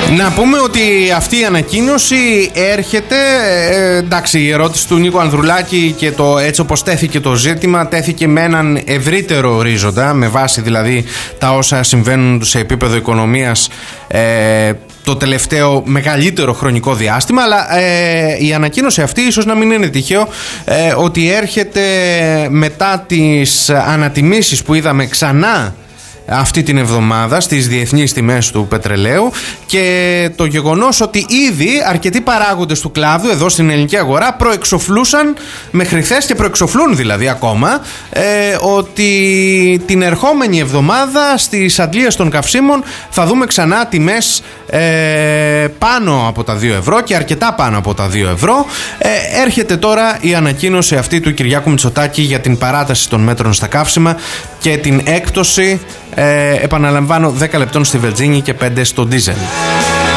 Να πούμε ότι αυτή η ανακοίνωση έρχεται, εντάξει, η ερώτηση του Νίκου Ανδρουλάκη και το έτσι όπως τέθηκε το ζήτημα τέθηκε με έναν ευρύτερο ορίζοντα, με βάση δηλαδή τα όσα συμβαίνουν σε επίπεδο οικονομίας το τελευταίο μεγαλύτερο χρονικό διάστημα, αλλά η ανακοίνωση αυτή ίσως να μην είναι τυχαίο ότι έρχεται μετά τις ανατιμήσεις που είδαμε ξανά αυτή την εβδομάδα στις διεθνείς τιμές του πετρελαίου και το γεγονός ότι ήδη αρκετοί παράγοντες του κλάδου εδώ στην ελληνική αγορά προεξοφλούσαν μέχρι χθες και προεξοφλούν δηλαδή ακόμα ότι την ερχόμενη εβδομάδα στις αντλίες των καυσίμων θα δούμε ξανά τιμές πάνω από τα 2 ευρώ και αρκετά πάνω από τα 2 ευρώ. Έρχεται τώρα η ανακοίνωση αυτή του Κυριάκου Μητσοτάκη για την παράταση των μέτρων στα καύσιμα και την έκπτωση, επαναλαμβάνω, 10 λεπτών στη βενζίνη και 5 στο ντίζελ.